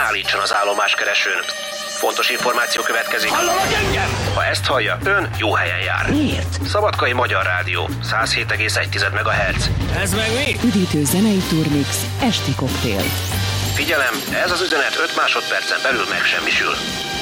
állítson az állomáskeresőn. Fontos információ következik. Hallanak engem? Ha ezt hallja, ön jó helyen jár. Miért? Szabadkai Magyar Rádió, 107,1 MHz. Ez meg mi? Üdítő zenei turmix, esti koktél. Figyelem, ez az üzenet 5 másodpercen belül megsemmisül.